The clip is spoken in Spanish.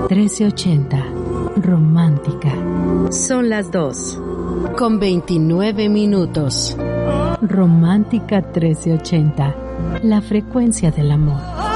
1380. Romántica. Son las 2:29. Romántica 1380. La frecuencia del amor.